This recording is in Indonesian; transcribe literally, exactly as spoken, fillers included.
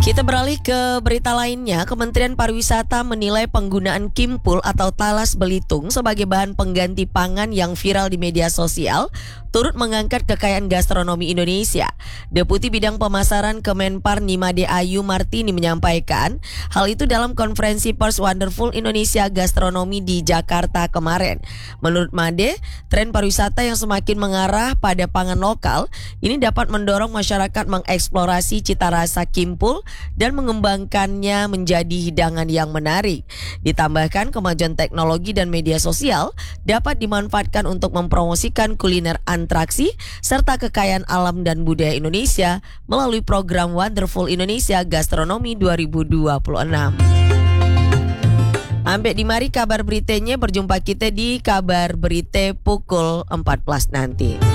Kita beralih ke berita lainnya. Kementerian Pariwisata menilai penggunaan Kimpul atau talas Belitung sebagai bahan pengganti pangan yang viral di media sosial turut mengangkat kekayaan gastronomi Indonesia. Deputi Bidang Pemasaran Kemenpar Nimade Ayu Martini menyampaikan hal itu dalam konferensi pers Wonderful Indonesia Gastronomi di Jakarta kemarin. Menurut Made, tren pariwisata yang semakin mengarah pada pangan lokal ini dapat mendorong masyarakat mengeksplorasi cita rasa Kimpul dan mengembangkannya menjadi hidangan yang menarik. Ditambahkan kemajuan teknologi dan media sosial dapat dimanfaatkan untuk mempromosikan kuliner atraksi serta kekayaan alam dan budaya Indonesia melalui program Wonderful Indonesia Gastronomi dua ribu dua puluh enam. Sampai di mari kabar beritanya, berjumpa kita di kabar berita pukul empat belas nanti.